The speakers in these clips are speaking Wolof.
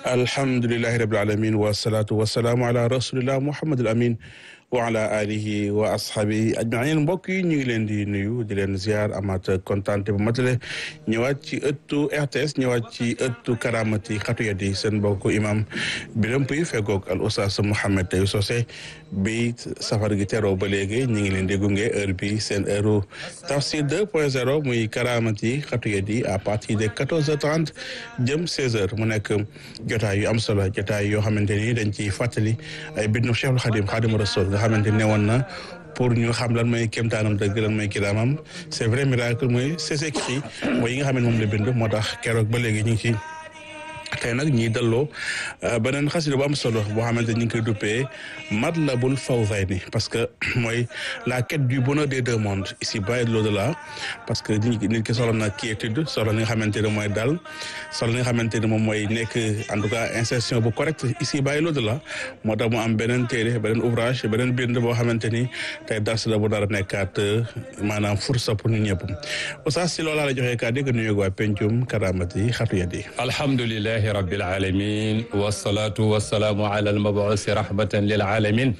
alhamdulilahi rabil alamin wasalaatu wasalaamu ala rasulillah muhammadul amin wa ala alihi wa ashabihi ajmain mbokk yi ñu ngi leen di nuyu di leen ziar amaat kontaante bu matale ñëwaat ci ëttu RTS ñëwaat ci ëttu karamati xatu yadi seen mbokk imam Birame Pouye fegoog al oustaz Mouhamed Taïb Socé bi safar gi teroo ba léegi ñu ngi leen di gunge heure bi seen heure tafsir 2.0 muy karamati xatu yadi à partir de 14h30 jëm 16h mu nekk jotaay yu am solo jotaay yoo xamante ni dañ ciy fàttali ay bindu Cheikhul Khadim Khadimu Rasul nga xamante ne woon na pour ñu xam lan mooy kéemtaanam dëgg lan mooy kiraamam c'est vrai miracle mooy c'est écrit mooy yi nga xam ne moom la bind moo tax keroog ba léegi ñu ngi ci tey nag ñiy delloo beneen xasida bu am solo boo xamante ñu ngi koy duppee Matlabul Fawzayni parce que mooy la quête du bonheur des deux mondes ici-bas et l'au-delà parce que nit ki soxla na quiétude soxla li nga xamante ne mooy dal soxla li nga xamante ne moom mooy nekk en tout cas insertion bu correcte ici-bas et l'au-delà moo tax mu am beneen téere beneen ouvrage beneen bind boo xamante ni tey dars la bu dara nekkaat maanaam fursa pour ñu ñëpp oustaz si loolaa la joxee kàddu gi nuyu waa pencum karamati xatu yadi alhamdulilah rabbil alamin wassalatu wassalamu ala almabuusi rahmatan lil alamin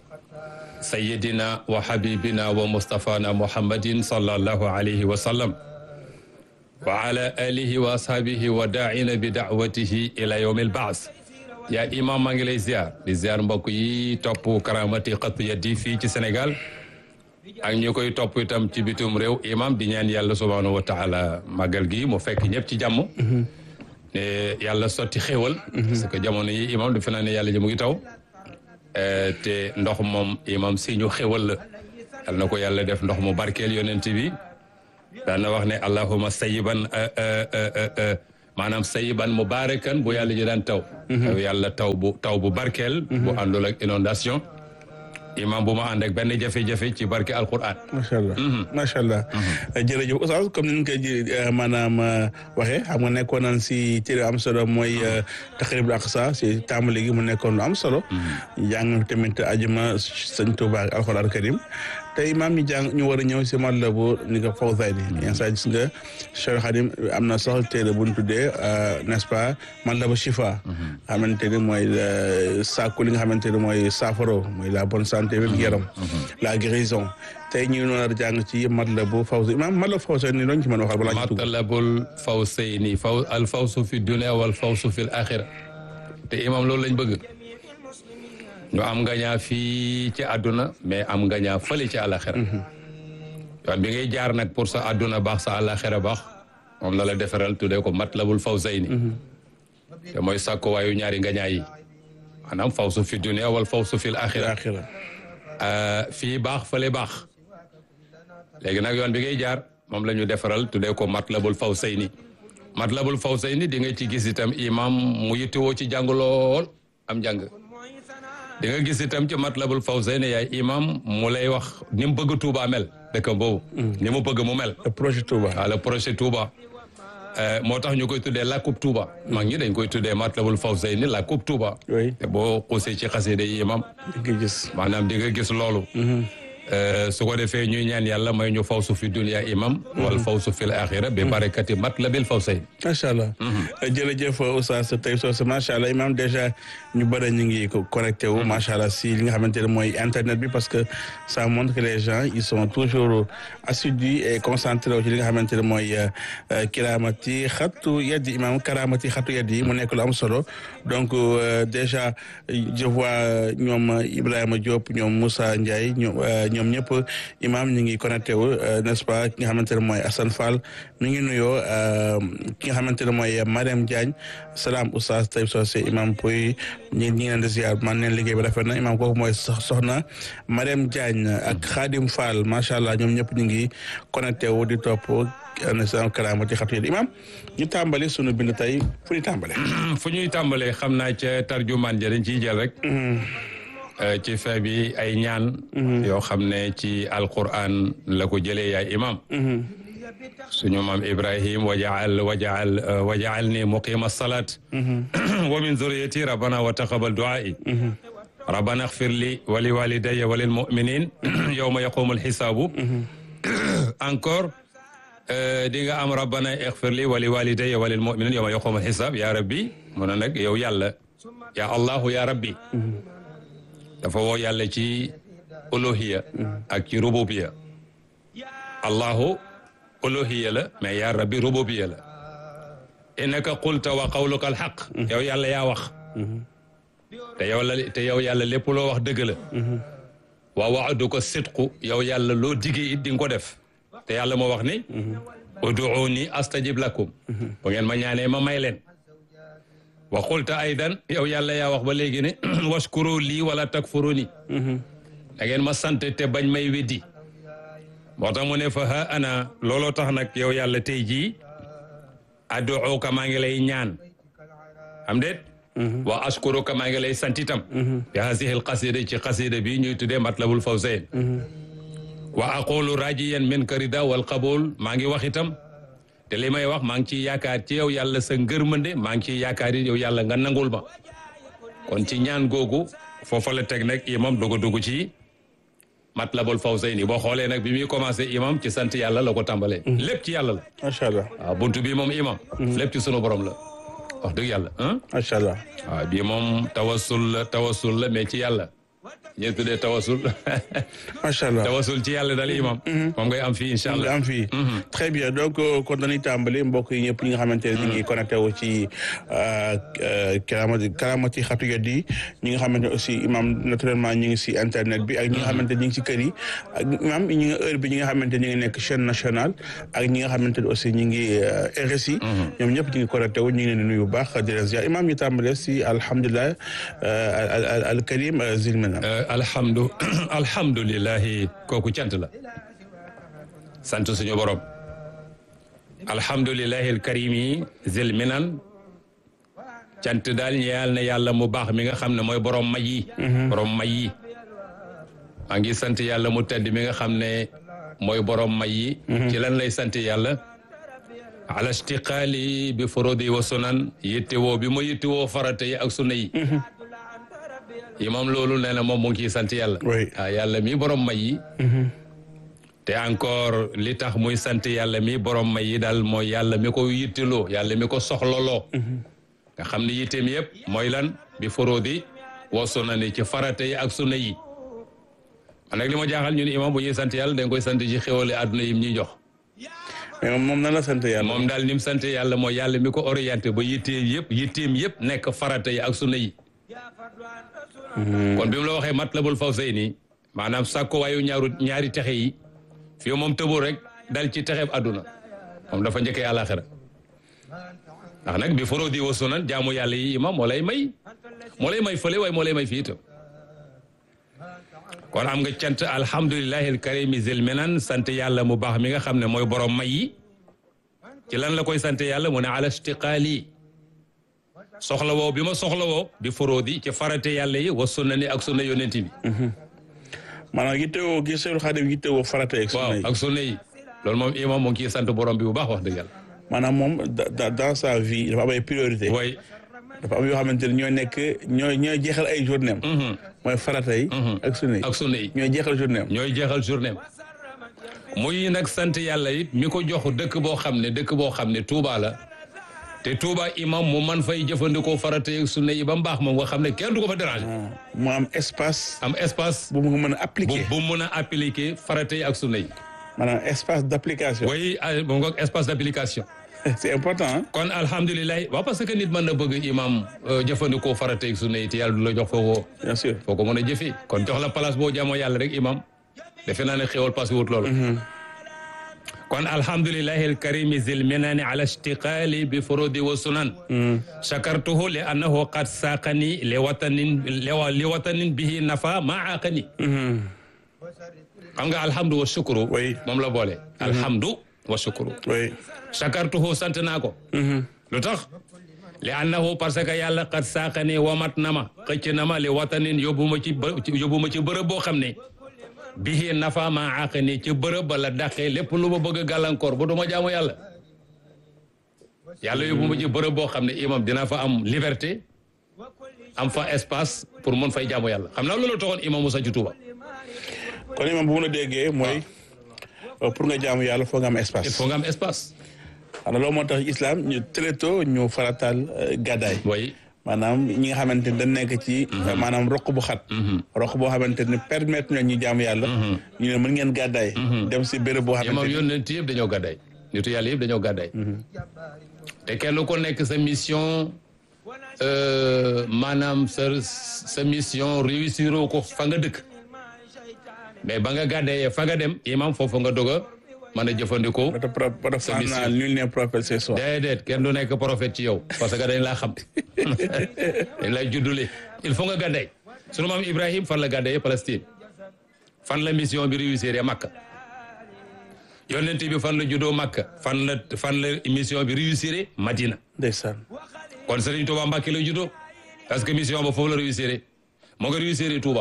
sayyidina wa habibina wa mustafana muhammadin sallallahu alayhi wa sallam wa ala alihi wa ashabihi wa daa'ina bi da'watihi ila yawm al ba's yaa imam maa ngi lay ziar di ziar mbokk yi topp karamati xatu yadi fii ci Sénégal ak ñu koy topp itam ci bitum réew imam di ñaan yàlla subhanahu wa taala màggal gi mu fekk ñëpp ci jàmm yàlla sotti xéwal parce que jamono yi imam du fi naa ne yàlla ji mu ngi taw te ndox moom imam si ñu xéwal la yal na ko yàlla def ndox mu barkeel yonent bi daana wax ne allahuma sayiban maanaam sayiban mubarakan bu yàlla ji daan taw yàlla taw bu barkeel bu àndul ak inondation imam bu ma ànd ak benn jafe-jafe ci barke alquran macha allah macha allah jërëjëf oustaz comme ni ñu koy maanaam waxee xam nga nekkoon nañ si téere am solo mooy Taqribul Aqsa si tàmbali gi mu nekkoon lu am solo jàng tamit ajuma sëñ Tuubaa ak alquran karim tey maam ñu jàng ñu war a ñëw si Matlabu ni ko Fawzayni instant gis nga Cheikh Khadim am na sax téere bu ñu tuddee n'est-ce pas Matlabu Chifa xamante ni mooy sàkku li nga xamante ni mooy saafaro mooy la bonne santé wér yaram la guérison tey ñu ngi doon jàng ci Matlabu Fawzayni maam Matlabu Fawzayni loolu ci mën a waxal balaa ñu Matlabul Fawzayni al fawzu fi dunya wal fawzu fil axira te imam loolu lañ bëgg ñu am ngañaa fii ci àdduna mais am ngañaa fële ci àlaxira yoon bi ngay jaar nag pour sa àdduna baax sa àlaxira baax moom la la defaral tuddee ko Matlabul Fawzayni te mooy sàkko waayu ñaari ngañaa yi maanaam fawsu fi dunya wal fawsu fil axira fii baax fële baax léegi nag yoon bi ngay jaar moom la ñu defaral tuddee ko Matlabul Fawzayni Matlabul Fawzayni di nga ci gis itam imam mu yittewoo ci jàng lool am jàng di nga gis itam ci Matlabul Fawzayni yaay imam mu lay wax ni mu bëgg Touba mel dëkkam boobu ni mu bëgg mu mel le projet Touba waaw le projet Touba moo tax ñu koy tuddee la coupe Touba mag ñi dañ koy tuddee Matlabul Fawzayni la coupe Touba te boo xuusee ci xasida yi imam di nga gis maanaam di nga gis loolu su ko defee ñuy ñaan yàlla may ñu fawsu fi dunya imam wal fawsu fil axira bi barakati Matlabil Fawzayni macha allah jërëjëf oustaz Taïb Socé macha allah imam déjà ñu bëri ñu ngi connecté wu macha allah si li nga xamante ne mooy internet bi parce que ça montre que les gens ils sont toujours assidus et concentrés wu ci li nga xamante ne mooy karamati xatu yadi imam karamati xatu yadi mu nekk lu am solo donc déjà je vois ñoom Ibrahima Diop ñoom Moussa Ndiaye ñoom ñëpp imam ñu ngi connecté wu n'est-ce pas ki nga xamante ne mooy Assane Fall mi ngi nuyoo ki nga xamante ne mooy Mariam Diagne salaam oustaz Taïb Socé imam Pouye ñi ngi leen di ziar man neen liggéey bi rafet na imam kooku mooy soxna Mariam Diagne ak Khadim Fall macha allah ñoom ñëpp ñu ngi connecté wu di topp sa karamati xatu yadi imam ñu tàmbali sunu bind tey fu ñu tàmbale fu ñuy tàmbalee xam naa ca tarjumaan ja dañ ciy jël rek ci fee bi ay ñaan yoo xam ne ci alquran la ko jëlee yaay imam suñu maam Ibrahim waja'alni muqima salat wa min zurriyati rabbana wa taqabbal du'ai rabbana ighfir li wa li walidayya wa lil mu'minin yawma yaqumul hisabu encore di nga am rabbana ighfir li wa li walidayya wa lil mu'minin yawma yaqumul hisab ya rabbi mu ne nag yow yàlla yaa allahu ya rabbi dafa woo yàlla ci uluhiya ak ci rububiya allahu uluhiya la mais yaa rabbi rububiya la innaka qulta wa qawluka alxaq yow yàlla yaa wax te yow yàlla lépp loo wax dëgg la wa wa'duka sidqu yow yàlla loo digee it di nga ko def te yàlla moo wax ni ud'uuni astajib lakum bu ngeen ma ñaanee ma may leen wa qulta aydan yow yàlla yaa wax ba léegi ne washkuru lii wala takfuruni da ngeen ma sant te bañ may weddi moo tax mu ne fa ha ana looloo tax nag yow yàlla tey jii ad'uuka maa ngi lay ñaan am déet wa ashkuruka maa ngi lay sant itam bi hazihi al qasida ci qasida bi ñuy tuddee matlabul fawzayn wa aqulu rajiyan minka rida wal qabul maa ngi wax itam te li may wax maa ngi ciy yaakaar ci yow yàlla sa ngërmande maa ngi ciy yaakaar yi yow yàlla nga nangul ma kon ci ñaan googu foofa la teg nag imam dugg ci matlabul fawzayni boo xoolee nag bi muy commencé imam ci sant yàlla la ko tàmbalee lépp ci yàlla la macha allah waaw buntu bi moom imam lépp ci sunu borom la wax dëgg yàlla macha allah waaw bii moom tawassul la mais ci yàlla ñu tuddee tawasul macha allah tawasul ci yàlla daal imam moom ngay am fii incha allah am fii très bien donc kon dañuy tàmbali mbokk yi ñëpp ñi nga xamante ne ñu ngi connecté wu ci karamati xatu yeddi ñi nga xamante ne aussi imam naturellement ñu ngi si internet bi ak ñi nga xamante ne ñu ngi si kër yi ak imam ñi nga heure bi ñi nga xamante ne ñu ngi nekk chaîne nationale ak ñi nga xamante ne aussi ñu ngi RSI ñoom ñëpp ñu ngi connecté wu ñu ngi leen di nuyu bu baax di leen ziar imam ñu tàmbale si alhamdulilah al karim zilmina alhamdulillahi kooku cant la sant suñu borom alhamdulillahi alkarimi zil minan cant daal ñeyal na yàlla mu baax mi nga xam ne mooy borom may yi borom may yi maa ngi sant yàlla mu tedd mi nga xam ne mooy borom may yi ci lan lay sant yàlla ala istiqaali bi furudi wa sunan yittewoo bi ma yittewoo farata yi ak sunna yi imam loolu nee na moom mu ngi ciy sant yàlla waaw yàlla mi borom may yi te encore li tax muy sant yàlla mi borom may yi daal mooy yàlla mi ko yitteloo yàlla mi ko soxlaloo nga xam ne yitteem yëpp mooy lan bi furudi wa sunani ci farata yi ak sunna yi man nag li ma jaaxal ñun imam bu ñuy sant yàlla dañ koy sant ci xéwale àdduna yi ñuy jox mais moom na la sant yàlla moom daal ni mu sant yàlla mooy yàlla mi ko orienté ba yitteem yëpp nekk farata yi ak sunna yi kon bi mu la waxee matlabul fawzayni maanaam sàkko waayu ñaari texe yi fii moom tëbul rek dal ci texeb àdduna moom dafa njëkkee àlaxira ndax nag bi furudi wa sunan jaamu yàlla yi imam moo lay may fële waaye moo lay may fii itam kon am nga cant alhamdulillahi alkarimi zil minan sant yàlla mu baax mi nga xam ne mooy borom may yi ci lan la koy sant yàlla mu ne ala istiqaali soxla woo bi ma soxla woo bi furudi ci farate yàlla yi wa sunna ni ak sunna yonent bi maanaam yittewoo gi Seydou Khadim yittewoo farate ak sunna yi waaw ak sunna yi loolu moom imam mu ngi ciy sant borom bi bu baax wax dëgg yàlla maanaam moom dans sa vie dafa am ay priorité way dafa am yoo xamante ne ñoo nekk ñooy jeexal ay journée am mooy farata yi ak sunna yi ñooy jeexal journée am muy nag sant yàlla it mi ko jox dëkk boo xam ne Touba la te Touba imam mu man fay jëfandikoo farata yi ak sunna yi ba mu baax moom nga xam ne kenn du ko fa déranger mu am espace bu mu mën a appliquer bu mu mën a appliquer farata yi ak sunna yi maanaam espace d'application oui moom nga espace d'application c'est important kon alhamdulilah waaw parce que nit mën na bëgg imam jëfandikoo farata yi ak sunna yi te yàlla du la jox foo ko bien sûr foo ko mën a jëfee kon jox la place boo jaamoo yàlla rek imam defe naa ne xéwal pass wut loolu kon alhamdulillahi alkarimi zil minani ala ishtiqali bi furudi wa sunan shakartuhu li annahu qad saqani li watanin bihi nafa ma aqani xam nga alhamdu wa shukru moom la boole alhamdu wa shukru shakartuhu sant naa ko lu tax li annahu parce que yàlla qad saqani wamat na ma xëcc na ma li watanin yóbbu ma ci bërëb boo xam ne bihi nafa ma aqani ci bërëb ba la dàqee lépp lu ma bëgg a gàllankoor ba du ma jaamu yàlla yóbbu ma ci bërëb boo xam ne imam dina fa am liberté am fa espace pour mën fay jaamu yàlla xam naa loolu taxoon imam Moussa ci Touba kon imam bu mun a déggee mooy pour nga jaamu yàlla foo nga am espace il faut nga am espace alors loolu moo tax islam ñu très tôt ñu farataal gàddaay. way maanaam ñi nga xamante ni dañ nekk ci. maanaam roq bu xat. roq boo xamante ni permettre na ñu jaamu yàlla. ñu ne mën ngeen gàddaay. dem si béréb boo xamante imam ni yónnent yëpp dañoo gàddaay nitu yàlla yëpp dañoo gàddaay te kenn ku nekk sa mission maanaam sa mission réussir ko fa nga dëkk mais ba nga gàddaayee fa nga dem imam foofu nga doga mën a jëfandikoo sa mission nul n'est prophète ce soir. déedéet kenn du nekk prophète ci yow parce que dañ laa xam dañ lay juddule il faut nga gàddaay sunu maam Ibrahim fan la gàddaayee Palestine fan la mission bi réussir ya Makka yonent bi fan la juddoo Makka fan la mission bi réussir Madina ndeysaan. kon Serigne Touba Mbacké la juddoo parce que mission ba foofu la réussir moo nga réussir Touba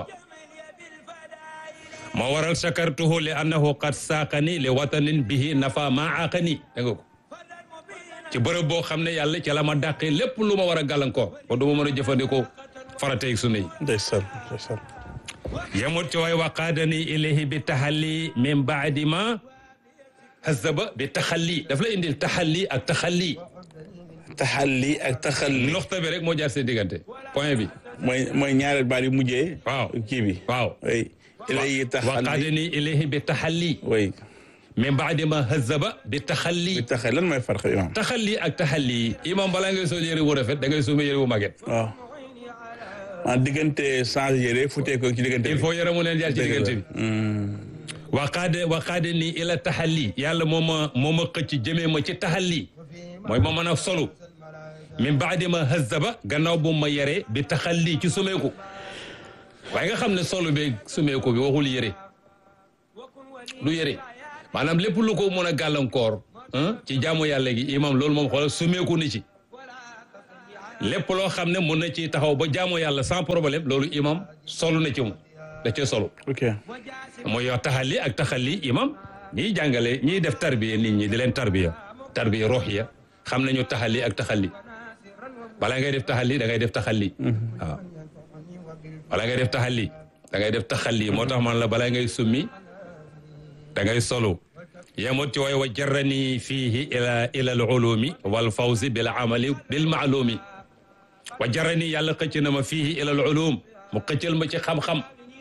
moo waral shakartuhu li annahu qad saaqani li watanin bihi nafa ma aaqani dégg nga ko ci bërëb boo xam ne yàlla ci la ma dàqee lépp lu ma war a gàllankoor ba du ma mën a jëfandikoo faratey sunna yi ndeysaan ndeysaan. yamut ci waay waqaadani ilayhi bi taxalli min baadi ma hazaba bi taxalli daf la indil taxalli ak taxalli taxalli ak taxalli. noxta bi rek moo jaar seen diggante point bi mooy ñaareel baat yu mujjee. waaw kii bi. waaw oui. ilayhi taxalli waqaadani ilayhi bi taxalli oui. min baadi ma hazaba bi taxalli bi taxalli lan mooy farq imam. taxalli ak taxalli imam balaa ngay sol yëre bu rafet da ngay sumé yëre bu màgget waaw. en diggante change yére futee ko ci diggante bi. il faut yëre mu leen jaar ci diggante bi waqaade ni ila taxalli yàlla moo ma xëcc jëmee ma ci taxalli mooy ma mën a solu min baadi ma hazaba gannaaw bu ma yere bi taxalli ci sumeeku waaye nga xam ne solu be sumeeku bi waxul yëre du yëre maanaam lépp lu ko mën a gàllankoor ci jaamu yàlla gi imam loolu moom xoolal sumeeku ni ci lépp loo xam ne mën na ci taxaw ba jaamu yàlla sans problème loolu imam solu na ci moom da cee solu ok. mooy yow taxalli ak taxalli imam ñiy jàngale ñiy def tarbiya nit ñi di leen tarbiya ruhiya xam nañu taxalli ak taxalli balaa ngay def taxalli da ngay def taxalli waaw balaa ngay def taxalli da ngay def taxalli moo tax man la balaa ngay summi da ngay solu yemut ci way wa jarrani fiihi ila al ulumi wal fawzi bil amali bil maalumi wa jarrani yàlla xëcc na ma fiihi ila al ulum mu xëccal ma ci xam-xam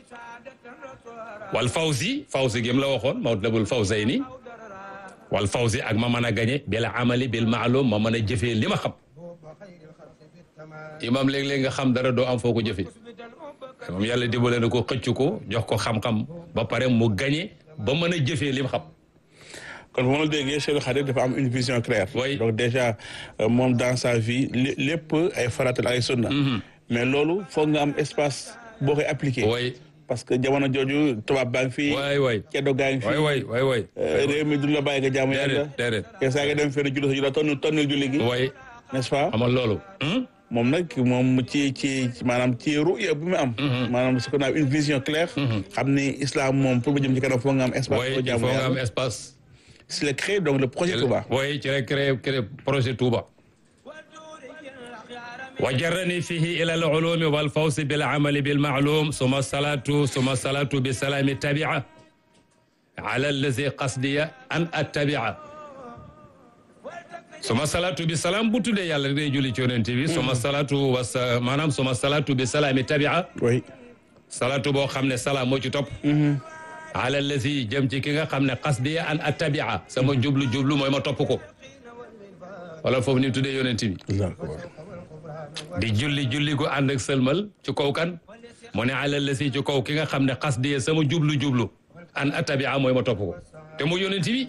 wal fawzi gi mu la waxoon mawtlabul fawzayni wal fawzi ak ma mën a gañe bil amali bil maalum ma mën a jëfee li ma xam imam léeg-léeg nga xam dara doo am foo ko jëfee moom yàlla dimbale na ko xëcc ko jox ko xam-xam ba pare mu gañe ba mën a jëfee li mu xam kon bu ma la déggee Cheikh Khadim dafa am une vision claire. Oui. donc déjà moom dans sa vie lépp ay faratal ay sunna. mais loolu foog nga am espace boo koy appliqué. way parce que jamono jooju tubaab baa ngi fi. way ceddo gaa ngi fi. way réew mi du la bàyyi nga jaamu yàlla. déedéet te saa nga dem fenn julli sa julli tonnel julli gi. way n'est-ce pas. amal loolu moom nag moom ci maanaam ci ruya bi mu am. maanaam ce qu'on a une vision claire. xam ni islam moom pour mu jëm ci kanam foog nga am espace. way il faut nga am espace si la créé donc le projet Touba. way ci la créé projet Touba wa jarrani fihi ila al ulumi wal fawzi bil amali bil ma'lum suma salatu bi salami tabi'a ala allazi qasdiya an attabi'a suma salatu bi salam bu tuddee yàlla day julli ci yonent bi suma salatu bi salami tabi'a oui. salatu boo xam ne salaam moo ci topp ala allazi jëm ci ki nga xam ne qasdiya an attabi'a sama jublu mooy ma topp ko wala foofu ni tuddee yonent bi di julli gu ànd ak sëlmal ci kaw kan mu ne ala allazi ci kaw ki nga xam ne qasdiya sama jublu an attabi'a mooy ma topp ko te mu yonent bi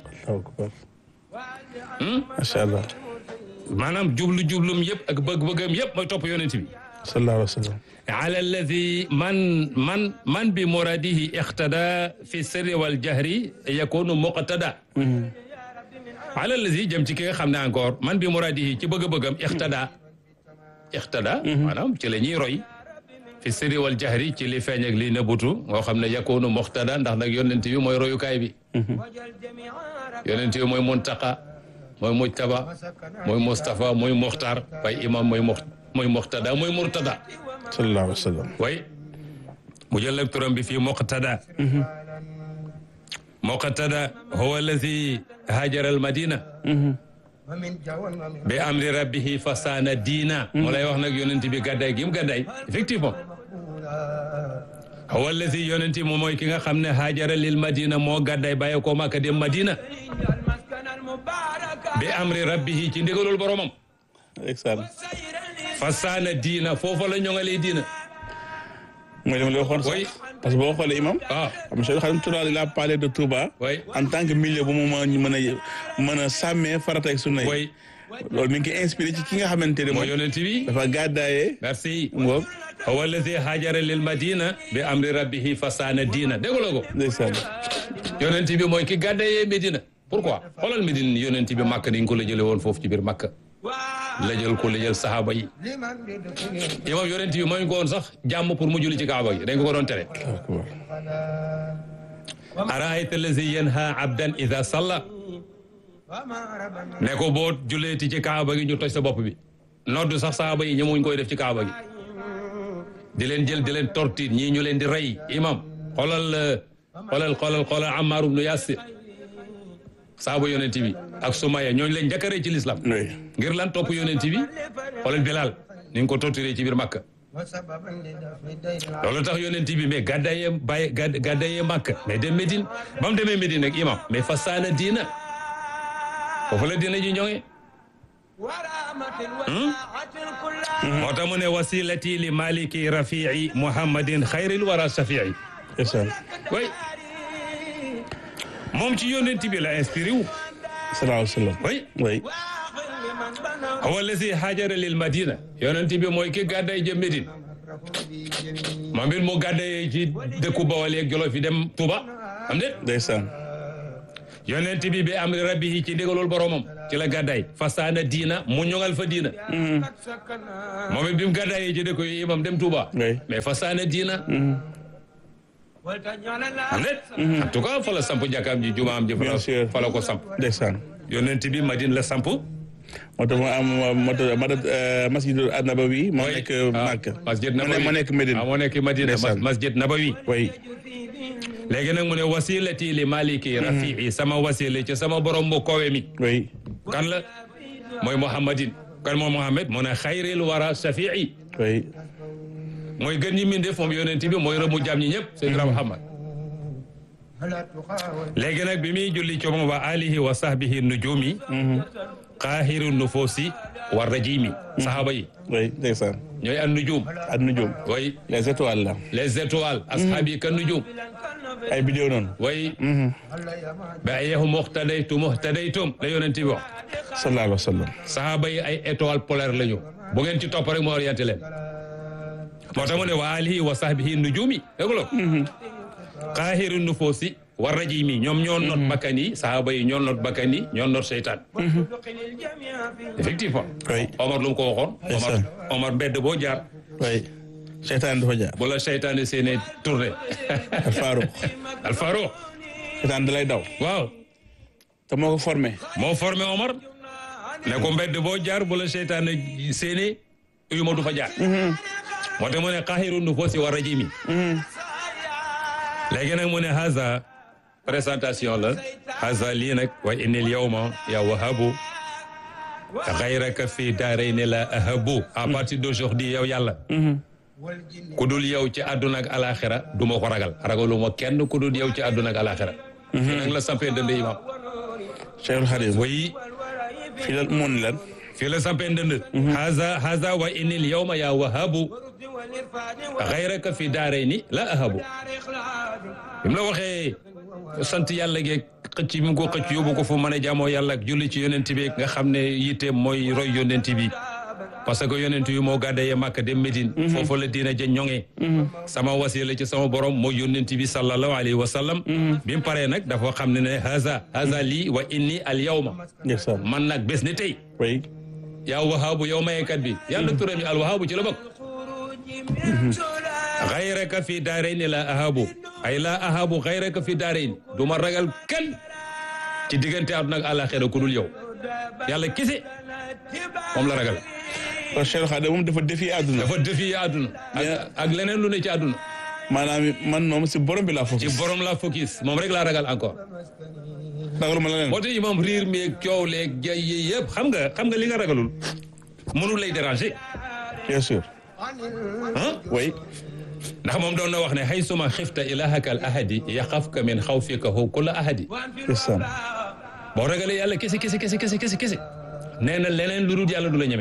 macha allah. maanaam jublum yëpp ak bëgg-bëggam yëpp mooy topp yonent bi sallallahu alayhi wa sallam. ala alladi man bi muradihi iqtada fi sirri wal jahri yakunu muqtada ala alladi jëm ci ki nga xam ne encore man bi muradihi ci bëgg-bëggam iqtada maanaam ci la ñuy roy fi sirri wal jahri ci li feeñ ak li nëbbutu ngoo xam ne yakunu muqtada ndax nag yonent bi mooy royukaay bi yonent bi mooy muntaqa mooy mujtaba mooy mustafa mooy muxtar waaye imam mooy muqtada mooy murtada sallallahu alayhi wa sallam. way mu jël nag turam bi fii muqtada muqtada huwa allazi hajara al madina bi amri rabbihi fasaana diina moo lay wax nag yonent bi gàddaay gi mu gàddaay effectivement huwa allazi yonent moom mooy ki nga xam ne haajara lil madina moo gàddaay bàyyi ko Makka dem Madina bi amri rabbihi ci ndigalul boromam excellent fasaana diina foofa la ñoŋalee diina mooy dama lay waxoon sax parce que boo xoolee imam am Cheikh Khadim Touré il a parlé de Touba en tant que milieu bu mu mën a sàmmee farata ak sunna yi loolu mi ngi koy inspiré ci ki nga xamante ne mooy yonent bi dafa gàddaayee merci ngoog huwa allazi haajara lil madina bi amri rabbihi fasaana diina dégguloo ko ndeysaan yonent bi mooy ki gàddaayee Médina pourquoi xoolal Médine yonent bi Makka dañ ko la jële woon foofu ci biir Makka la jël ko la jël saxaaba yi imam yonent bi mooy ko woon sax jàmm pour mu julli ci kaaba gi dañ ko doon tere araayta allazi yanha abdan idha salla ne ko boo julleeti ci kaaba gi ñu toj sa bopp bi noddu sax saxaaba yi ñemuñ koy def ci kaaba gi di leen jël di leen tortir ñii ñu leen di rey imam xoolal Ammar ibn Yasir saaba yonent bi ak Sumaya ñooñu leen njëkk a rey ci l'islam ngir lan topp yonent bi xoolal Bilal ni nga ko torturé ci biir Makka loolu tax yonent bi mais gàddaayee Makka mais dem Médine ba mu demee Médine nag imam mais fasaana diina foofu la diina ji ñoŋe moo tax mu ne wasilati li maliki rafii muhammadin xayril wara shafii way moom ci yonent bi la inspiré wu sallallahu alayhi wa sallam way huwa allazi haajara lil madina yonent bi mooy ki gàdday jëm Médine moom it mu gàdday ci dëkku Bawol ak Jolof yi dem Touba am de ndeysaan yonent bi amri rabbihi ci ndigalul boromam ci la gàdday fasaana diina mu ñoŋal fa diina moom it bi mu gàddayee ci dëkk yi imam dem Touba mais fasaana diina am de en tout cas fa la samp jàkkaam ji jumaam ji fa la ko samp ndeysaan yonent bi Madine la samp moo tax mu am masjid Nabawi moo nekk Makka masjid Nabawi moo nekk Médine moo nekk Madina masjid Nabawi way léegi nag mu ne wasilati li maliki rafii sama wasila ci sama borom bu kowe mi way kan la mooy Muhammadin kan mooy Muhammad mu ne xayril wara shafii way mooy gën ñi mindeef moom yonent bi mooy rëmu jaam ñi ñëpp Seydina Muhammad léegi nag bi muy julli ci moom wa alihi wa sahbihi nujumi qaahiru nufuusi wa rajimi sahaaba yi way ndeysaan ñooy an nujum way les étoiles là les étoiles ashaabi kan nujum ay bidéo noonu way ba ayehu muhtadaytum la yonent bi wax sallallahu alayhi wa sallam sahaaba yi ay étoile polaire la ñu bu ngeen ci topp rek moo orienté leen moo tax mu ne wa alihi wa sahbihi nujumi déglo qaahiru nufuusi wa rajimi ñoom ñoo not bakkan yi sahaaba yi ñoo not bakkan yi ñoo not seytaan effectivement Omar lu mu ko waxoon Omar mbedd boo jaar seytaan dafa jaar bu la seytaan seene tourné al Farouq seytaan da lay daw waaw te moo ko formé Omar ne ko mbedd boo jaar bu la seytaan seene yu ma du fa jaar moo tax mu ne qaahiru nufuusi wa rajimi léegi nag mu ne haza présentation la haza lii nag wa innil yawma ya wahabu gayraka fi daarayni la ahabu à partir d'aujourd'hui yow yàlla ku dul yow ci àdduna ak alaxira du ma ko ragaluma kenn ku dul yow ci àdduna ak alaxira fii nag la sampee dënd imam Cheikhul Khadim oui fii la mun lan fii la sampee dënd haza wa innil yawma ya wahabu gayraka fi daarayni la ahabu bi mu la waxee sant yàlla geeg xëcc mi ngi ko xëcc yóbbu ko fu mën a jaamoo yàlla ak julli ci yonent bi nga xam ne yitte mooy roy yonent bi parce que yonent bi moo gàddayee Makka dem Médine foofu la diina ja ñoŋee sama wasila ci sama borom mooy yonent bi sallallahu alayhi wa sallam bi mu paree nag dafa xam ne haza lii wa inni al yawma man nag bés ni tey yaa wahaabu yow mayekat bi yàlla turam yi al wahaabu ci la bokk gayraka fi daarayni la ahabu ay la ahabu gayraka fi daarayni du ma ragal kenn ci diggante àdduna ak àllaaxira ku dul yow yàlla kese moom la ragal kon Cheikh Khadim moom dafa défier àdduna ak leneen lu ne ci àdduna maanaam man moom si borom bi laa focus. ci borom laa focus moom rek laa ragal encore. ragaluma leneen. moo tax imam riir meeg coow leeg jay yi yëpp xam nga li nga ragalul mënul lay déranger. bien sûr. oui. ndax moom doon na wax ne hay suma xifta ilahaka al ahadi yaxafka min xawfika hu kulla ahadi. ndeysaan. boo ragalee yàlla kese nee na leneen lu dul yàlla du la ñeme.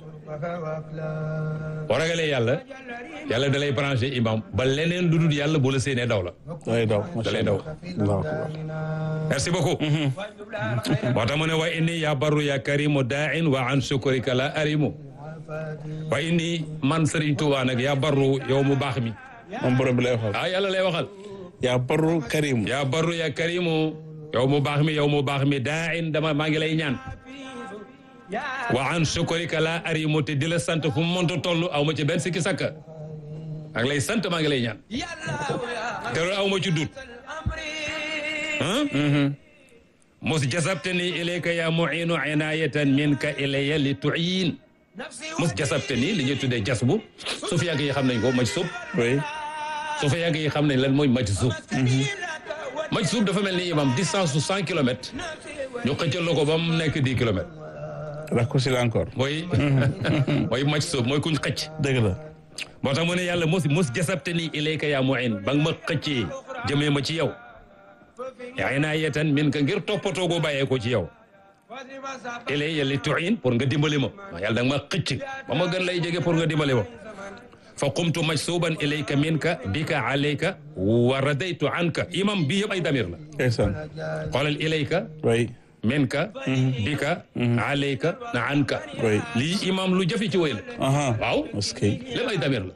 boo ragalee yàlla da lay branché imam ba leneen lu dul yàlla bu la séenee daw la. da lay daw. merci beaucoup. moo tax mu ne wa inni ya barru ya karimu da'in wa an shukrika la arimu. wa inni man Serigne Touba nag ya barru yow mu baax mi. moom borom bi lay waxal. yàlla lay waxal. ya barru karimu. ya barru ya karimu yow mu baax mi da'in maa ngi lay ñaan. wa an shukrika la arimu te di la sant fu mu mënta toll aw ma ci benn sikki sakka maa ngi lay sant maa ngi lay ñaan te loolu aw ma ci dut mos jasabtani ilayka ya mu'inu inayatan minka ilayya li tu'in mos jasabtani li ñuy tuddee jasbu su fi yàgg yi xam nañ ko maj suub oui su fi yàgg yi xam nañ lan mooy maj suub maj suub dafa mel ni imam distance su 100 kilomètres ñu xëccal la ko ba mu nekk 10 kilomètres raccourci la encore. mooy maj suub mooy kuñ xëcc. dëgg la. moo tax mu ne yàlla mos jasabtani ilayka yaa mu'in ba nga ma xëccee jëmee ma ci yow. yaa inaayatan min ka ngir toppatoo gu bàyyee ko ci yow. ilayya li tu'in pour nga dimbali ma. yàlla da nga ma xëcc ba ma gën lay jege pour nga dimbali ma. fa qumtu majsuban ilayka minka bika alayka wa radaytu anka imam bi yëpp ay damir la. ndeysaan. xoolal ilayka. oui. minka bika alayka na anka lii imam lu jafe ci wéy la waaw lépp ay damir la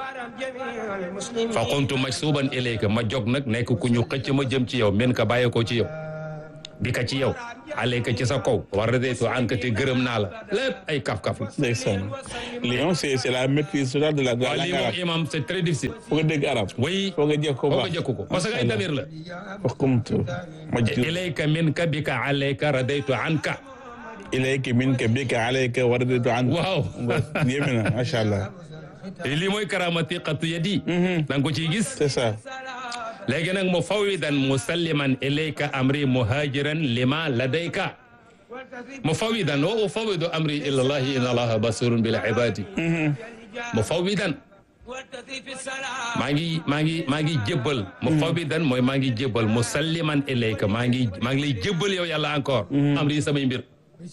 fa qumtu majsuban ilayka ma jog nag nekk ku ñu xëcc ma jëm ci yow minka bàyyee ko ci yow bika ci yow alayka ci sa kaw war radaytu anka te gërëm naa la lépp ay kaf-kaf la ndeysaan. lii c'est la maîtrise totale de la langue arabe. lii moom imam c'est très difficile. foog nga dégg arabe. oui foog nga jekk ko parce que ay damir la. ilayka minka bika alayka radaytu anka. ilayka minka bika alayka wa radaytu anka. waaw. yéeme na macha allah. lii mooy karamati qattu yadi. da nga ko ciy gis. c'est ça. léegi nag mufawwidan musalliman ilayka amri muhajiran lima ladayka. mufawwidan wa ufawwidu amri ila allahi inna allaha basirun bil ibadi. mufawwidan. maa ngi jébbal. mufawwidan mooy maa ngi jébbal musalliman ilayka maa ngi lay jébbal yow yàlla encore. amri samay mbir.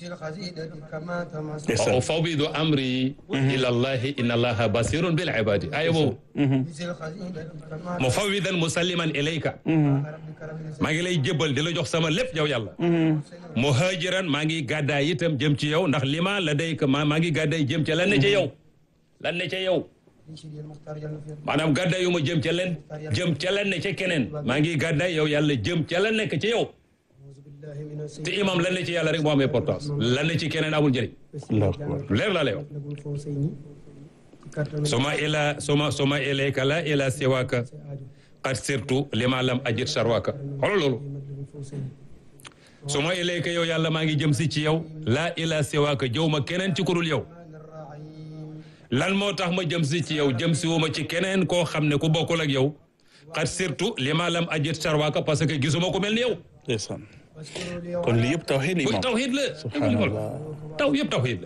wa ufawwidu amri ila allahi inna allaha basirun bil ibadi. ayo boobu. mufawwidan musalliman ilayka. maa ngi lay jébbal di la jox sama lépp yow yàlla. muhajiran maa ngi gàddaay itam jëm ci yow ndax lima la dayka maa ngi gàddaay jëm ca lan ne ca yow. lan ne ca yow. maanaam gàddaay yu ma jëm ca len ne ca keneen maa ngi gàddaay yow yàlla jëm ca lan nekk ca yow. te imam lan ne ci yàlla rek moo am importance lan ne ci keneen amul njëriñ. leer laa lay wax. suma ilayka la ila siwaka qad sirtu lima lam ajid sharwaka xoolal loolu. suma ilayka yow yàlla maa ngi jëm si ci yow la ila siwaka jëw ma keneen ci kurul yow. lan moo tax ma jëm si ci yow jëm si wuma ci keneen koo xam ne ku bokkul ak yow qad sirtu lima lam ajid sharwaka parce que gisuma ko mel ni yow. ndeysaan. kon lii yëpp tawxiid la imam. tawxiid la. subhanallah. yëpp tawxiid la.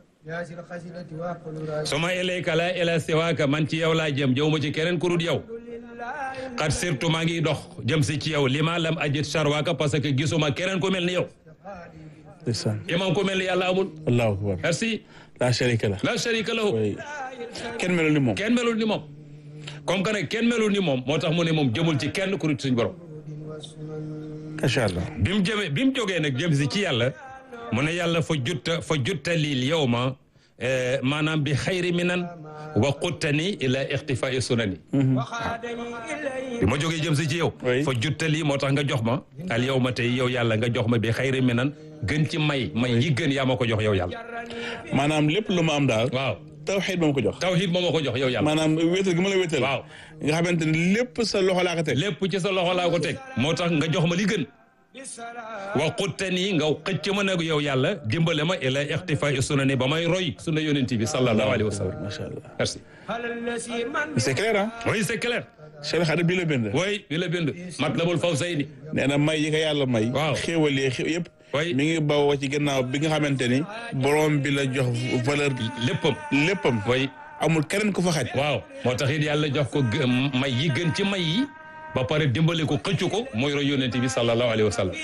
suma ilayka la ila siwaaka man ci yow laa jëm jëw ma ci keneen ku dul yow. qad sirtu maa ngi dox jëm si ci yow lima lam ajid sharwaka parce que gisuma keneen ku mel ni yow. ndeysaan. imam ku mel ni yàlla amul. allahu akbar. merci. la sharika la. la sharika lahu. kenn melul ni moom. kenn melul ni moom. comme que nag kenn melul ni moom moo tax mu ne moom jëmul ci kenn ku dul suñu borom. macha allah. bi mu jógee nag jëm si ci yàlla mu ne yàlla fa jutta lil yawma maanaam bi xayri minan wa quttani ila ixtifai sunani. bi ma jógee jëm si ci yow. fa jutta lii moo tax nga jox ma al yawma tey yow yàlla nga jox ma bi xayri minan gën ci may yi gën yaa ma ko jox yow yàlla. maanaam lépp lu ma am daal. waaw. tawxiid moo ma ko jox. tawxiid moo ma ko jox yow yàlla. maanaam wéetal gi ma la wéetal. waaw nga xamante ne lépp sa loxo laa ko teg. lépp ci sa loxo laa ko teg. moo tax nga jox ma li gën. wa quttani nga xëcc ma nag yow yàlla dimbale ma ila ixtifa sunani ba may roy sunna yonent bi sallallahu alayhi wa sallam. macha allah merci. c'est clair ah. oui c'est clair. Cheikh Khadim bi la bind. oui bi la bind Matlabul Fawzayni. nee na may yi ko yàlla may. waaw xéewal yëpp. oui mi ngi bawoo ci gannaaw bi nga xamante ni borom bi la jox valeur léppam. oui amul keneen ku fa xaj. waaw moo tax it yàlla jox ko may yi gën ci may yi ba pare dimbale ko xëccu ko mooy roy yonent bi sallallahu alayhi wa sallam.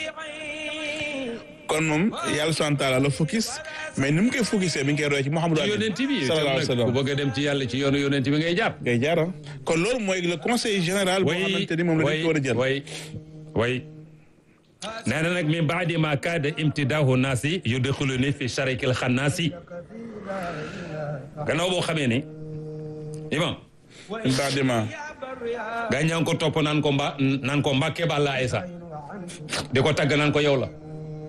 kon moom yàlla subhanahu wa taala la focus mais ni mu koy focusé mi ngi koy roy ci Muhammadu yonent bi sallallahu alayhi wa sallam ku bëgg a dem ci yàlla ci yoonu yonent bi ngay jaar. ngay jaar kon loolu mooy le conseil général. boo xamante ni moom la ñu ko war a jël. way nee na nag min baadi ma kaada imtidaahu naasi yudxiluni fi sharikil xannaasi gannaaw boo xamee ni imam min baadi ma gaa ñaa ngi ko topp naan ko Mbàkke Balla Aysa di ko tagg naan ko yow la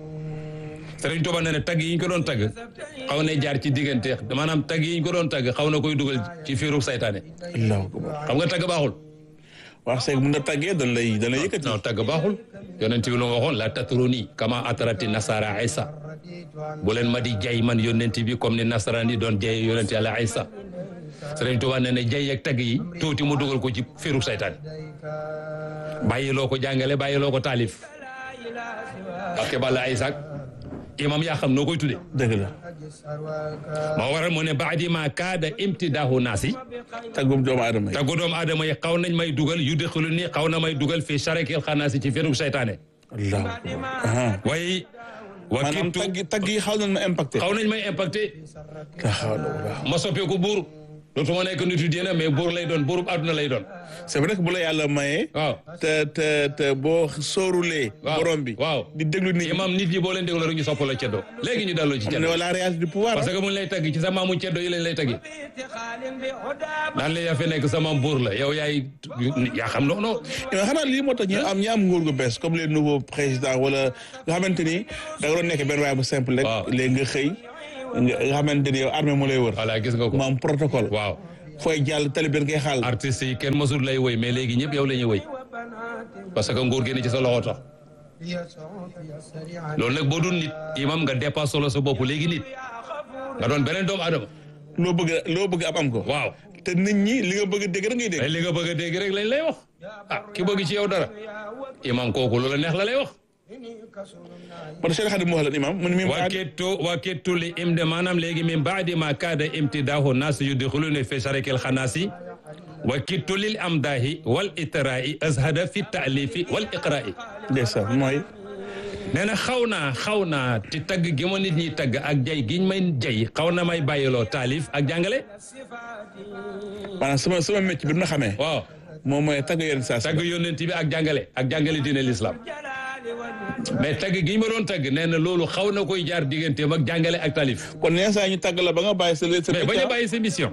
Sëriñ Tuuba nee na tagg yi ñu ko doon tagg xaw na jaar ci diggante maanaam tagg yi ñu ko doon tagg xaw na koy dugal ci fiiru saytaane. allahu akbar. xam nga tagg baaxul. wax seeg mun na taggee dañ lay yëkkati. non tagg baaxul yonent bi lu ma waxoon la tatruni kama atrati nasara Isa bu leen ma di jay man yonent bi comme ni nasaraan yi doon jay yonent yàlla Isa Sëriñ Tuuba nee na jay ak tagg yi tuuti mu dugal ko ci fiiru saytaane bàyyiloo ko jàngale bàyyiloo ko taalif Mbàkke Balla Aysa imam yaa xam noo koy tudde dëgg la. moo waral mu ne baadi ma kaada imtidaahu naasi taggum doomu aadama yi. taggu doomu aadama yi xaw nañ may dugal yu dëxalu ni xaw na may dugal fii charekil xanaasi ci ferug seytaane allahu akbar. waaye wa maanaam kittu tagg yi xaw nañ ma impacté. xaw nañ may impacté la hawla wala. ma soppeeku buur dootuma nekk nitu diina mais buur lay doon buurub àdduna lay doon c'est vrai que bu la yàlla mayee. waaw te boo sóorulee. borom bi waaw di déglu nit ñi. imam nit ñi boo leen déglu rek ñu sopp la ceddo léegi ñu dalloo ci am ceddo na la réalité du pouvoir. parce que mu lay tagg ci sa maamu ceddo yi lañ lay taggi daan la yaa fi nekk sama buur la yow yaa xam non mais xanaa lii moo tax ñi am nguur gu bees comme les nouveaux présidents wala nga xamante ni da nga doon nekk benn waay bu simple rek. waaw léegi nga xëy nga xamante ni yow armée mu lay wër. voilà gis nga ko mu am protocole. waaw fooy jàll tali bi ngay xaal. artistes yi kenn mësul lay woy mais léegi ñëpp yow la ñuy woy parce que nguur gi ne ci sa loxo tax loolu nag boo dul nit imam nga dépasse solo sa bopp léegi nit nga doon beneen doomu adama loo bëgg am ko. waaw te nit ñi li nga bëgg a dégg rek ngay dégg. li nga bëgg a dégg rek lañ lay wax ki bëgg ci yow dara imam kooku loola neex la lay wax man Cheikh Khadim wax la imam mun mi wakettu li imde maanaam léegi min baadi ma kaada imtidaahu naas yudxiluni fi sharikil xanaasi wa kittu lil amdaahi wal itraai azhada fi taalifi wal iqraai ndeysaan mooy nee na xaw naa ci tagg gi ma nit ñi tagg ak jay giñ may jay xaw na may bàyyiloo taalif ak jàngale maanaam sama métier bi na xamee waaw moom mooy tagg yonent saa tagg yonent bi ak jàngale diine l'islam mais tagg gi ma doon tagg nee na loolu xaw na koy jaar digganteem ak jàngale ak taalif kon nee saa ñu tagg la ba nga bàyyi sa mais bañ a bàyyi sa mission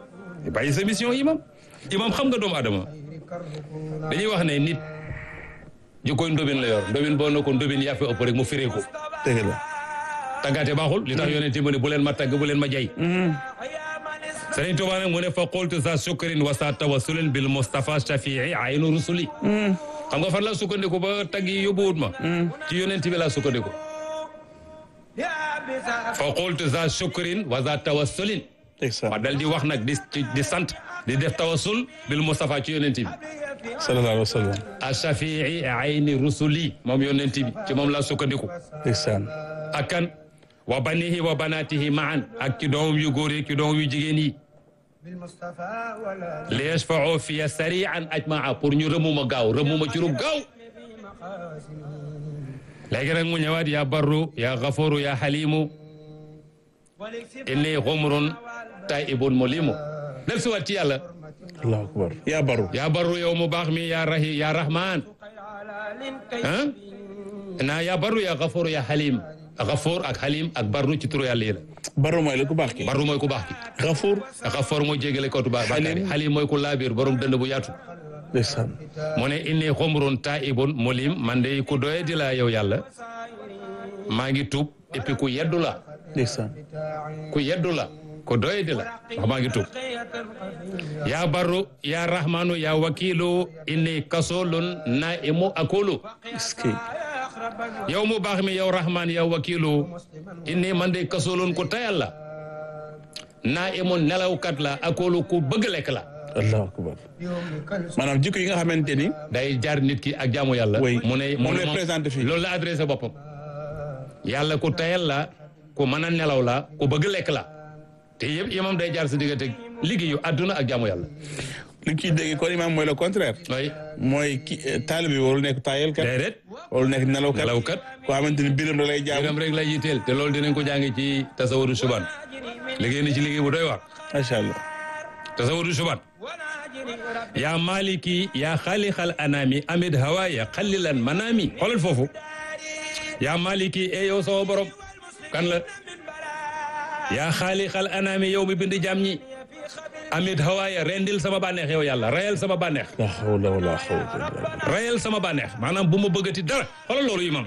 imam xam nga doomu adama dañuy wax ne nit ji koy ndobin la yor ndobin boo na ko ndobin yaa fi ëpp rek mu firee ko dëgg la taggaate baaxul li tax yonent mu ne bu leen ma tagg bu leen ma jay Sëriñ Tuubaa nag mu ne fa qultu sa shukrin wa sa tawassulin bil Mustafa Shafii aynu rusuli xam nga fan laa sukkandiku ba tagg yi yóbbuwut ma ci yonent bi laa sukkandiku fa qultu sa shukrin wa sa tawassulin ma dal di wax nag di sant di def tawassul bil Mustafa ci yonent bi sallallahu alayhi wa sallam Shafii ayni rusuli moom yonent bi ci moom laa sukkandiku ndeysaan ak kan wa banihi wa banatihi maan ak ci doomam yu góor yi ci doomam yu jigéen yi li yashfa'u fiya sari'an ajma'a pour ñu rëmuma ci rub gaaw léegi nag mu ñëwaat ya barru ya ghafuru ya halimu inni ghumrun taibun mulimu del si waat ci yàlla allahu akbar ya barru yow mu baax mi ya rahman ya barru ya ghafuru ya halim Gafoor ak Halim ak Barru ci turu yàlla yi la. Barru mooy ku baax ki. Barru mooy ku baax ki. Gafoor mooy jégale kootu bàkkaar. Halim mooy ku laabiir borom dënd bu yaatu. ndeysaan. mu ne inni xumrun taibun mulim man de ku doye di la yow yàlla maa ngi tuub et puis ku yeddu la. ndeysaan. ku doye di la wax maa ngi tuub. yaa Barru yaa Rahmanu yaa wakilu inni kasolun naimu akulu. yow mu baax mi yow rahman yow wakiilu inni man de kasulun ku tayal la naa imun nelawkat la akoolu ku bëgg lekk la. allahu akbar maanaam jikko yi nga xamante ni. day jaar nit ki ak jaamu yàlla. mu ne moom lay présenté fii loolu la adressé boppam. yàlla ku tayal la ku mën a nelaw la ku bëgg lekk la te yëpp imam day jaar si diggante liggéeyu àdduna ak jaamu yàlla. li ciy dégg kon imam mooy le contraire. oui mooy ki taalibe bi warul nekk taayal kat. déedéet warul nekk nelawkat. koo xamante ni biram da lay jaamu. biram rek lay yitteel te loolu dinañ ko jàngi ci tasawudu suban liggéey ni ci liggéey bu doy waar. macha allah. tasawudu suban yaa maliki yaa xaalixal anami amid hawaaya xallilan manami xoolal foofu yaa maliki e yow sama borom kan la yaa xaalixal anami yow mi bind jàmm ñi amid hawaaya rendil sama bànneex yow yàlla rayal sama bànneex la hawla wala quwwata rayal sama bànneex maanaam bu ma bëggati dara xoolal loolu imam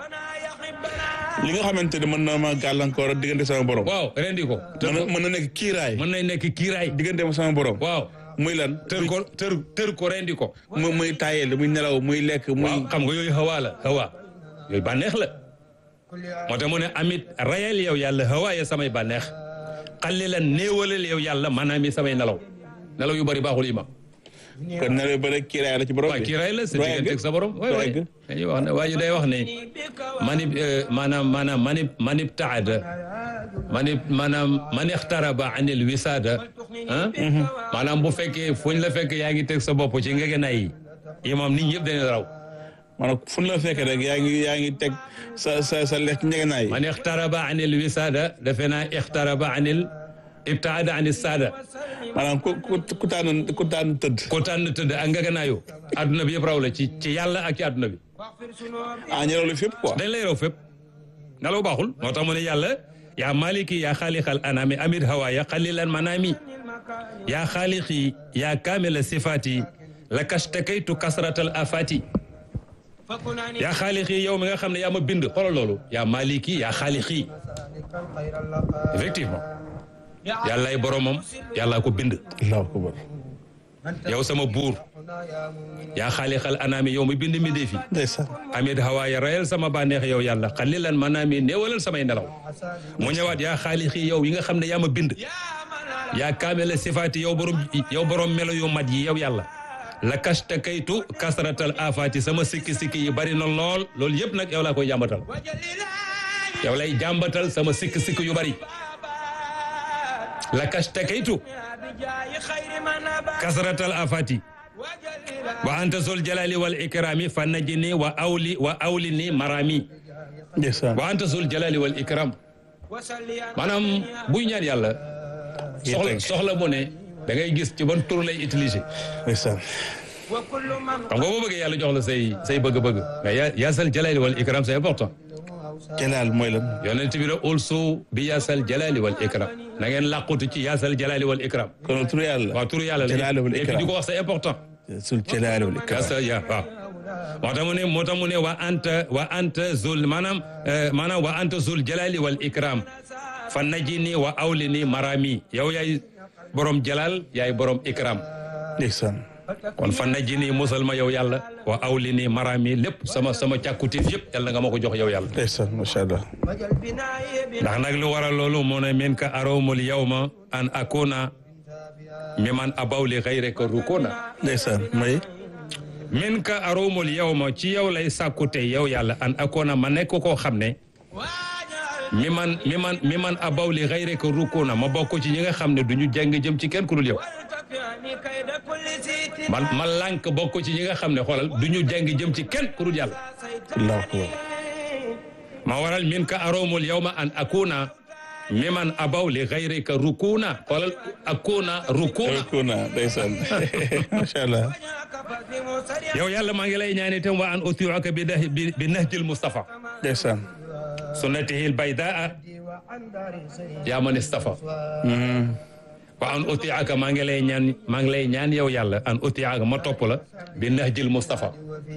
li nga xamante ne mën na ma gàllankoor diggante sama borom. waaw rendi ko mën na nekk kiiraay. mën na nekk kiiraay diggante ma sama borom. waaw muy lan. tër ko rendi ko muy taayel muy nelaw muy lekk muy. waaw xam nga yooyu hawa la hawa yooyu bànneex la moo tax mu ne amit rayal yow yàlla hawa ya samay bànneex xalli la néewalal yow yàlla maanaam mi samay nelaw yu bari baaxul imam kon nelaw yu bari kiiraay la ci borom. waaw kiiraay la sa diggante ak sa borom waay dañuy wax ne waa ji day wax ne man ibtaada man ixtaraba anil wisaada maanaam bu fekkee fuñ la fekk yaa ngi teg sa bopp ci ngegenaay yi imam nit ñëpp dañu raw maanaam fu ñu la fekkee rek yaa ngi teg sa lekk njëgënaay. man ixtaraba anil wisaada defe naa ixtaraba anil ibtaada anil saada. maanaam ku tànn tëdd. ku tànn tëdd ak njëgënaayu. adduna bi yëpp raw la ci yàlla ak ci adduna bi. ñu raw la fépp quoi. dañ lay raw fépp. nelaw baaxul moo tax mu ne yàlla yaa maliki yaa xaalixal anami amid hawaaya xalilan manami yaa xaalixi yaa kaamila sifaati la kashtakaytu kasratal afati yaa xaalixi yow mi nga xam ne yaa ma bind xoolal loolu yaa maliki yaa xaalixi effectivement yàllaay boromam yàllaa ko bind. allahu akbar. yow sama buur yaa xaalixal anaami yow mi bind mi dee fi. ndeysaan. amid hawaaya rayal sama bànneex yow yàlla xalilan manaami néewalal samay nelaw mu ñëwaat yaa xaalixi yow yi nga xam ne yaa ma bind yaa kaamela sifaati yow borom melo yu mat yi yow yàlla. la kashtakaytu kasratal afati sama sikki-sikki yi bari na loolu yëpp nag yow laa koy jàmbatal yow lay jàmbatal sama sikki-sikki yu bari la kashtakaytu kasratal afati wa anta zul jalali wal ikrami fa najini wa awlini marami wa anta zul jalali wal ikram maanaam buy ñaan yàlla soxla mu ne da ngay gis ci ban tur lay utiliser. ndeysaan. xam nga boo bëggee yàlla jox la say bëgg-bëgg. mais yaasal jalali wal ikram c'est important. jalaal mooy lan. yonent bi rek also bi yaasal jalali wal ikram na ngeen làqutu ci yaasal jalali wal ikram. kon turu yàlla. waaw turu yàlla la jalali wal ikram et puis di ko wax c'est important. sul jalali wal ikram. waaw. moo tax mu ne wa anta zul maanaam wa anta zul jalali wal ikram fa najini wa awlini marami yow yaay borom jalal yaay borom ikram. ndeysaan. kon fan na ji nii musal ma yow yàlla wa awli nii marami lépp sama càkkutif yëpp yàlla nga ma ko jox yow yàlla. ndeysaan macha allah. ndax nag lu waral loolu moo ne min ka arawmul yawma an akuna miman abaw li ghayrika rukuna. ndeysaan may. min ka arawmul yawma ci yow lay sàkkute yow yàlla an akuna ma nekk koo xam ne miman abaw li ghayrika rukuna ma bokk ci ñi nga xam ne du ñu jàng jëm ci kenn ku dul yow. ma lànk bokk ci ñi nga xam ne xoolal du ñu jàng jëm ci kenn ku dul yàlla. allahu akbar. ma waral min ka aromul yawma an akuna miman abaw li ghayrika rukuna xoolal akuna rukuna. ndeysaan macha allah. yow yàlla maa ngi lay ñaan itam wa an utiuka bi nahjil Mustafa. ndeysaan. sunnatihil baydaa yaa man istafa. wa an utiaka maa ngi lay ñaan yow yàlla an utiaka ma topp la bi nahjil Mustafa.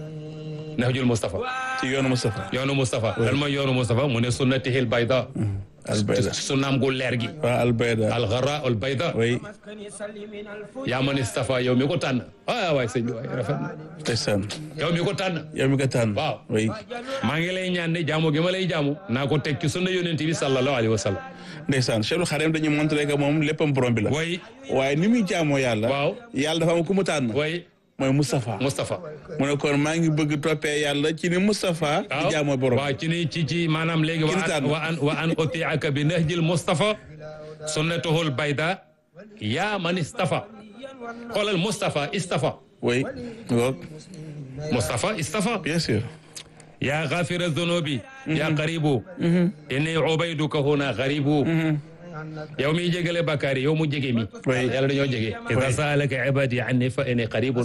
nahjul Mustafa. ci yoonu Mustafa. yoonu Mustafa. lan mooy yoonu Mustafa mu ne sunnatihil bayda albayda su naam gu leer gi waaw albayda alxara albayda oui yaa man istafa yow mi ko tànn waay sëñ bi waay rafet na ndeysaan yow mi ko tànn yow mi ko tànn waaw oui maa ngi lay ñaan ne jaamu gi ma lay jaamu naa ko teg ci sunna yonent bi sallallahu alayhi wa sallam ndeysaan Cheikhul Khadim dañu montré que moom léppam borom bi la way waaye ni muy jaamoo yàlla waaw yàlla dafa am ku mu tànn way mooy Moustapha mu ne kon maa ngi bëgg toppee yàlla ci ni Moustapha di jaamoo borom waaw ci ni ci maanaam léegi wa an utiaka bi nahjil Moustapha sunnatuhul bayda yaa man istafa xoolal Moustapha istafa oui ngoog Moustapha istafa bien sûr yaa ghafira dhunubi yaa qaribu inni ubayduka huna gharibu yow miy jégale bakkaar yi yow mu jege mi yàlla dañoo jege idha sa'alaka ibadi anni fa inni qaribun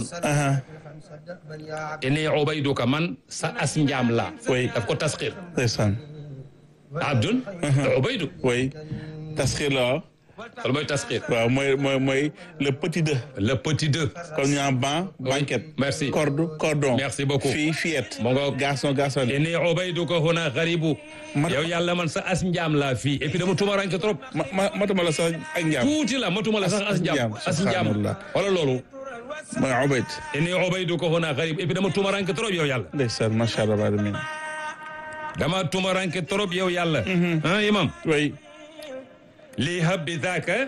inni ubayduka man sa as njaam la daf ko tasxir ndeysaan abdun ubaydu oui tasxir la loolu mooy tasxir waaw mooy le petit deux le petit deux comme ñu am ban banquette merci cordon merci beaucoup fille fillette mo ngo garçon inni ubayduka huna gharibu yow yàlla man sa as njaam la fii et puis dama tumaranke trop matuma la sax ak njaam tuuti la matuma la sax as njaam wala loolu mooy ubayd inni ubayduka huna gharibu et puis dama tumaranke trop yow yàlla ndeysaan macha allah alamin dama tumaranke trop yow yàlla imam oui lii hëb bi zaaka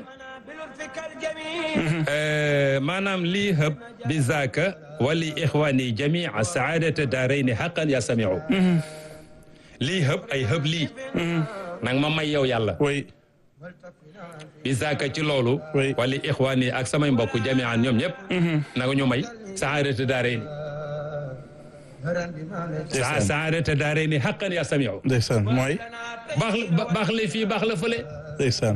maanaam lii hëb bi zaaka wali ixwaani jamia saadata daarayni xaqan ya samiu lii hëb ay hëb lii nang ma may yow yàlla oui bi zaaka ci loolu wali ixwaani ak samay mbokk jamian ñoom ñëpp nanga ñu may saadata daarayni saadata daarayni xaqan ya samiu ndeysaan mooy baax la fii baax la fële ndeysaan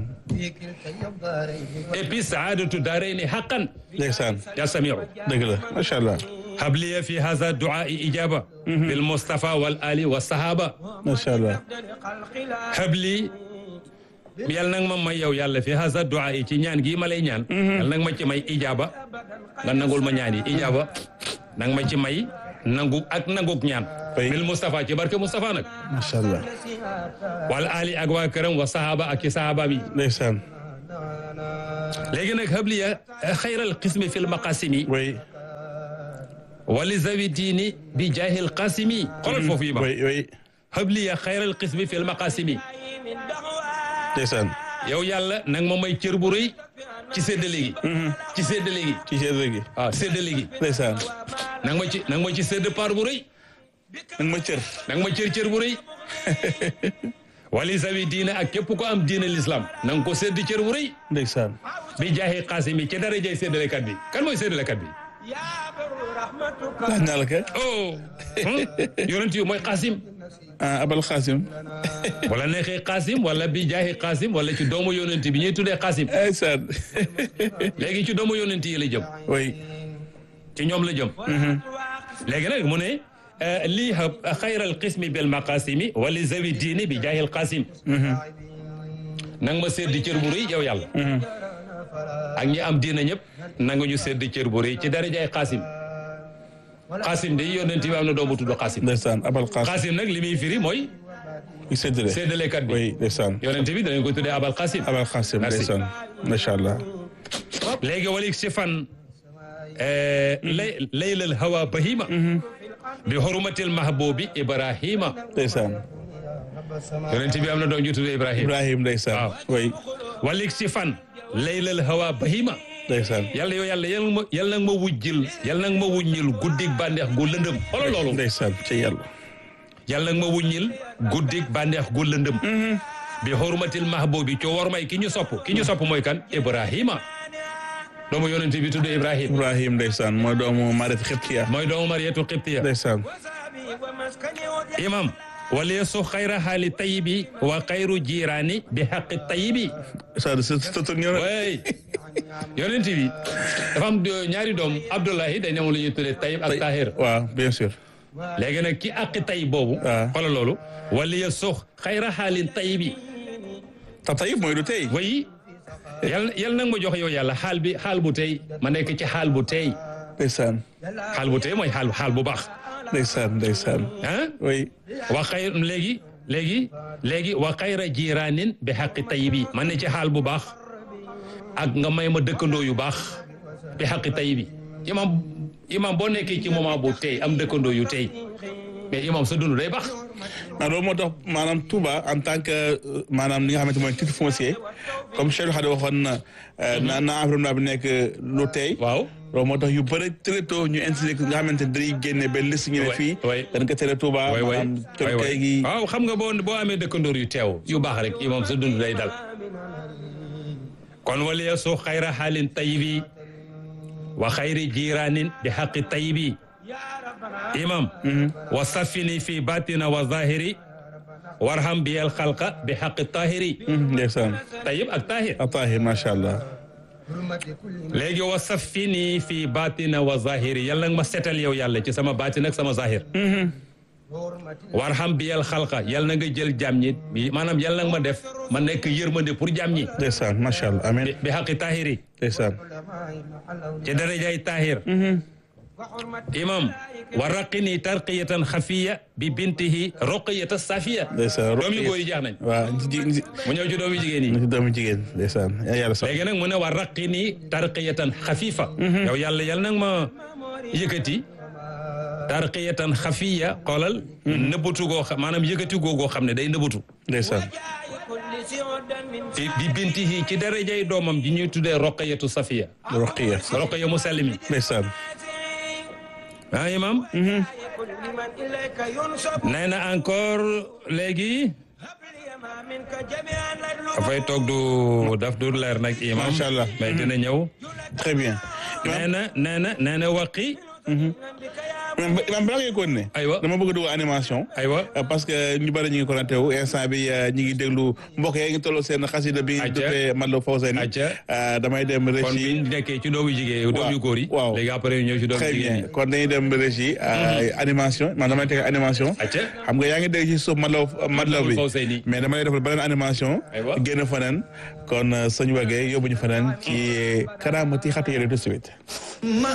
et puis saadatu daarayni xaqan ndeysaan ya samiu dëgg la macha allah habliya fi hadha du'a ijaba bil mustafa wal ali wa sahaba macha allah habli yal nag ma may yow yàlla fi hadha du'a ci ñaan gi ma lay ñaan yal nag ma ci may ijaba nga nangul ma ñaan yi ijaba nag ma ci may nangu ak nanguk ñaan bil mustafa ci barke mustafa nag macha allah wal ali ak waa këram wa sahaba ak ci sahaba bi ndeysaan léegi nag habliya xayral qismi fil maqasimi oui wali zawi diini bi jaahil qasimi xoolal foofu yi ma oui habliya xayral qismi fil maqasimi ndeysaan yow yàlla nag ma may cër bu rëy ci séddale gi ci séddale gi ci séddale gi waaw séddale gi ndeysaan nag ma ci sédd part bu rëy nag ma cër nag ma cër bu rëy wali zawi diina ak képp ko am diina l'islam na nga ko sédd cër bu rëy ndeysaan bi jaahi qasimi ci darajay séddalekat bi kan mooy séddalekat bi laaj naa la ka yonent yi mooy qasim abal qasim wala neexee qasim wala bi jaahi qasim wala ci doomu yonent bi ñuy tuddee qasim ndeysaan léegi ci doomu yonent yi la jëm oui ci ñoom la jëm léegi nag mu ne lii hab xayral qismi bil maqasimi wali zawi diini bi jaahil qasim nang ma sédd cër bu rëy yow yàlla ak ñi am diina ñëpp nanga ñu sédd cër bu rëy ci darajaay qasim qasim de yonent bi am na doomu tudd qasim ndeysaan abal qasim qasim nag li muy firi mooy séddale séddalekat bi oui ndeysaan yonent bi danañ ko tuddee abal qasim ndeysaan macha allah léegi walik si fan laylal hawa bahima bi hurmatil mahbubi ibrahima ndeysaan yonent bi am na doom ju tudd ibrahim ndeysaan oui walik si fan laylal hawa bahima ndeysaan yàlla yow yàlla yal nag ma wuññil guddik bànneex gu lëndëm xoolal loolu ndeysaan ci yàlla yal nag ma wuññil guddik bànneex gu lëndëm bi hurmatil mahbubi ci wormay ki ñu sopp mooy kan ibrahima doomu yonent bi tudd ibrahim ndeysaan mooy doomu mariyatu xibtiya ndeysaan imam wala su xayra xaali tayibi wa xayru jiiraani bi xaqi tayibi way yonent bi dafa am ñaari doom abdullahi day nemoon lu ñuy tuddee tayib ak tahir waaw bien sûr léegi nag ki aqi tayib boobu xoolal loolu wala su xayra xaalin tayibi tayib mooy du tey way yal nag ma jox yow yàlla xaal bu tey ma nekk ci xaal bu tey ndeysaan xaal bu tey mooy xaal bu baax ndeysaan ah oui wa xayr léegi léegi wa xayra jiraanin bi xaqi tayibi man ne ci xaal bu baax ak nga may ma dëkkandoo yu baax bi xaqi tayibi imam boo nekkee ci moment bu tey am dëkkandoo yu tey mais imam sa dund day baax. loolu moo tax maanaam Touba en tant que maanaam li nga xamante mooy titre foncier comme Cheikh Khady waxoon na environnement bi nekk lu tey. waaw loolu moo tax yu bëri très tôt ñu installé nga xamante ne dañuy génne benn liste ñu ne fii. dañ ko tere Touba. maanaam kay gi. waaw xam nga boo amee dëkkandoor yu teew yu baax rek imam sa dund day dal. kon waliya su xayra xaalin tayibi wa xayri jiraanin bi xaqi tayibi imam wa safini fi batina wa zahiri warham biyal xalqa bi xaqi tahiri. ndeysaan. tayib ak tahir. ak tahir macha allah. léegi wa safini fi batina wa zahiri yàlla nga ma setal yow yàlla ci sama batin ak sama zahir. warham biyal xalqa yàlla na nga jël jàmm ñi maanaam yàlla nga ma def ma nekk yërmande pour jàmm ñi. ndeysaan macha allah amiin. bi xaqi tahiri. ndeysaan. ci darajay tahir. imam wa raqini tarqiyatan xafiya bi bintihi roqiyata safiya. ndeysaan doom yu góor yi jeex nañ. waaw mu ñëw ci doomu jigéen yi. doomu jigéen ndeysaan yàlla sax. léegi nag mu ne wa raqini tarqiyatan xafifa. yow yàlla nag ma yëkkati. tarqiyatan xafiya xoolal. nëbbatu goo xam maanaam yëkkati goo xam ne day nëbbatu. ndeysaan. bi bintihi ci darajay doomam ji ñuy tuddee roqiyatu safiya. roqiya mu sell mi. ndeysaan. ah imam nee na encore léegi dafay toog daf du leer nag imam macha allah mais dina ñëw très bien nee na waqi imam balaa ngay continuer aywa dama bëgg a dugg animation aywa parce que ñu bëri ñu ngi connecté wu instant bi ñu ngi déglu mbokk yi ngi tolloo seen xasida bi duppee Matlaboul Fawzayni damay dem régie kon bi ñu nekkee ci doomu jigéen doomu góor yi waaw léegi après ñëw ci doomu très jigéen bien kon dañuy dem régie animation man damay teg animation xam nga yaa ngi dégg ci suuf Matlaboul bi Fawzayni mais dama lay defal beneen animation génn faneen kon sëñ Wagee yóbbu ñu faneen ci karaamati xatu yële de suite